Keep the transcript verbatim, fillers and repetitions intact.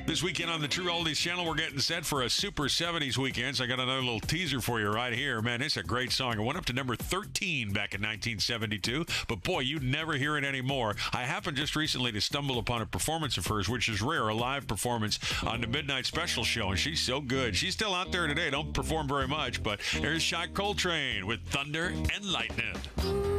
This weekend on the True Oldies channel, we're getting set for a Super seventies weekend. So I got another little teaser for you right here. Man, it's a great song. It went up to number thirteen back in nineteen seventy-two. But boy, you'd never hear it anymore. I happened just recently to stumble upon a performance of hers, which is rare, a live performance on the Midnight Special show. And she's so good. She's still out there today. Don't perform very much. But there's Shot Coltrane with Thunder and Lightning.